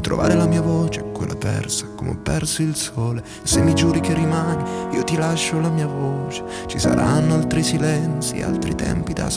ritrovare la mia voce, quella persa come ho perso il sole. Se mi giuri che rimani, io ti lascio la mia voce. Ci saranno altri silenzi, altri tempi da